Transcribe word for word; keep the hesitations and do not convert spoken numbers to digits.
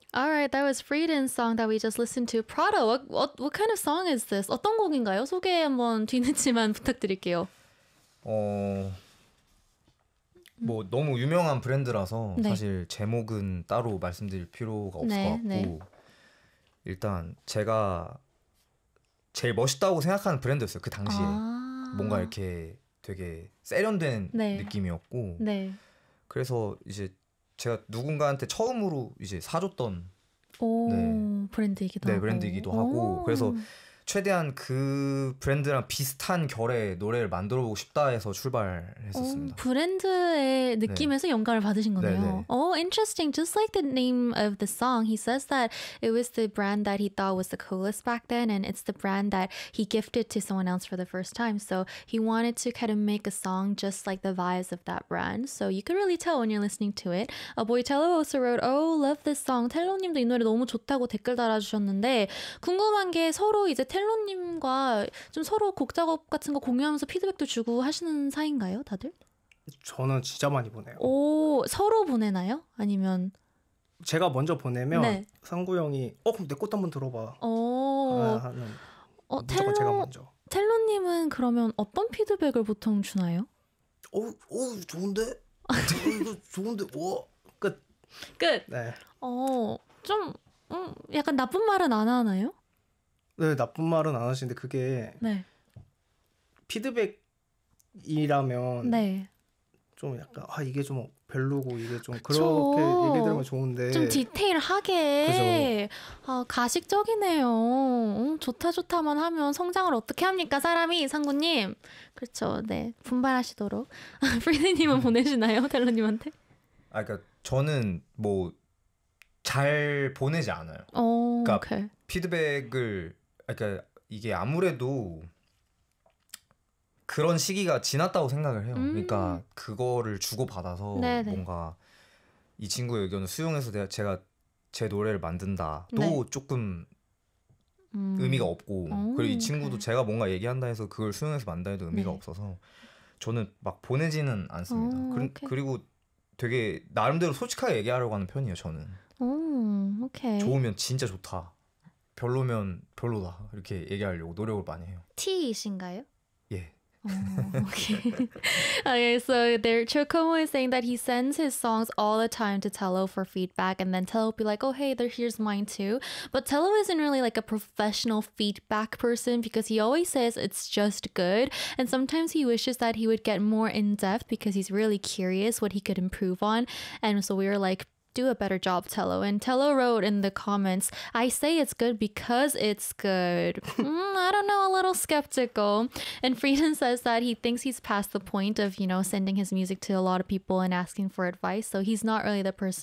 All right, that was Frieden's song that we just listened to. Prada, what, what, what kind of song is this? 어떤 곡인가요? 소개 한번 뒤늦지만 부탁드릴게요. 어, 뭐 너무 유명한 브랜드라서 네. 사실 제목은 따로 말씀드릴 필요가 없을 네, 것 같고 네. 일단 제가 제일 멋있다고 생각하는 브랜드였어요. 그 당시에. 아. 뭔가 이렇게 되게 세련된 네. 느낌이었고 네. 그래서 이제 제가 누군가한테 처음으로 이제 사줬던 오, 네. 브랜드이기도 네, 하고. 브랜드이기도 오. 하고 그래서 최대한 그 브랜드랑 비슷한 결의 노래를 만들어보고 싶다 해서 출발했었습니다. 오, 브랜드의 느낌에서 네. 영감을 받으신 거네요. 네, 네. Oh, interesting. Just like the name of the song, he says that it was the brand that he thought was the coolest back then, and it's the brand that he gifted to someone else for the first time. So he wanted to kind of make a song just like the vibes of that brand. So you could really tell when you're listening to it. Uh, Boitello also wrote, oh, love this song. 텔로님도 이 노래 너무 좋다고 댓글 달아주셨는데 궁금한 게 서로 이제 텔로님과 좀 서로 곡 작업 같은 거 공유하면서 피드백도 주고 하시는 사이인가요, 다들? 저는 진짜 많이 보내요. 오, 서로 보내나요? 아니면 제가 먼저 보내면 네. 상구 형이 어 그럼 내 것도 한번 들어봐. 오, 아, 하는 어, 무조건 제가 텔로, 먼저. 텔로님은 그러면 어떤 피드백을 보통 주나요? 어, 어 좋은데? 어, 이거 좋은데? 와 끝. 끝. 네. 어, 좀 음, 약간 나쁜 말은 안 하나요? 네 나쁜 말은 안 하시는데 그게 네. 피드백이라면 네. 좀 약간 아 이게 좀 별로고 이게 좀 그쵸. 그렇게 얘기 들으면 좋은데 좀 디테일하게 아, 가식적이네요. 음, 좋다 좋다만 하면 성장을 어떻게 합니까 사람이 상구님. 그렇죠. 네 분발하시도록. 프리드님은 보내시나요 텔러님한테? 아, 그러니까 저는 뭐 잘 보내지 않아요. 오, 그러니까 오케이. 피드백을 그러니까 이게 아무래도 그런 시기가 지났다고 생각을 해요. 음. 그러니까 그거를 주고 받아서 네네. 뭔가 이 친구의 의견을 수용해서 내가 제가 제 노래를 만든다도 네. 조금 음. 의미가 없고 오, 그리고 이 친구도 오케이. 제가 뭔가 얘기한다 해서 그걸 수용해서 만다 해도 의미가 네. 없어서 저는 막 보내지는 않습니다. 오, 그리, 오케이. 그리고 되게 나름대로 솔직하게 얘기하려고 하는 편이에요. 저는 오, 오케이. 좋으면 진짜 좋다, 별로면 별로다 이렇게 얘기하려고 노력을 많이 해요. T이신가요? 예. Oh, okay. Okay, so there, Chocomo is saying that he sends his songs all the time to Tello for feedback, and then Tello will be like, oh, hey, there, here's mine too. But Tello isn't really like a professional feedback person because he always says it's just good. And sometimes he wishes that he would get more in depth because he's really curious what he could improve on. And so we were like, do a better job, Tello. And Tello wrote in the comments, I say it's good because it's good. mm, I don't know, a little skeptical. And Frieden says that he thinks he's past the point of, you know, sending his music to a lot of people and asking for advice. So he's not really the person